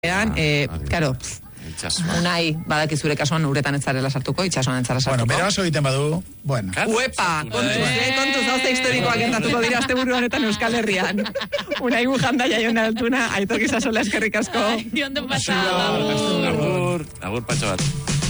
Karo, unai, badaki zure kasuan uretan ez zarela sartuko, itxasuan ez zarela sartuko. Bueno, bera oso egiten badu, bueno. Uepa, kontuz hauze historikoak gertatuko dira asteburu honetan Euskal Herrian. Unai bujanda jaion altuna, Aitor Gizasola eskerrik asko. Agur, patxo bat.